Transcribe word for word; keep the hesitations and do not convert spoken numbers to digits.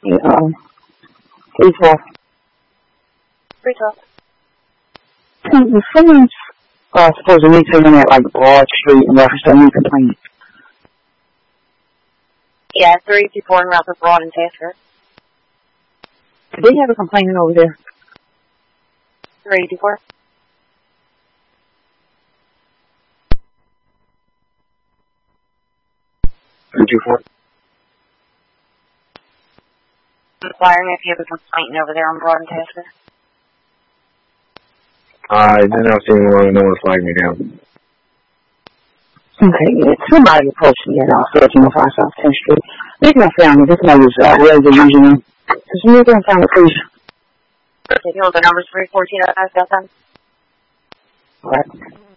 Yeah. three twelve. three twelve. If someone's uh, supposed to meet someone at like Broad Street in reference to a new complaint. Yeah, three two four in Ralph Broad and Tasker. Did they have a complainant over there? three two four. three two four. Inquiring if you have a complainant over there on Broad and Tasker. I did not see anyone. No one flagged me down. Okay, yeah. Somebody approached me at uh, thirteen oh five South tenth Street. Maybe I found it. This one was uh, where the usual. Because you can find it, please. Okay, you want the numbers three fourteen oh five South ten? All right.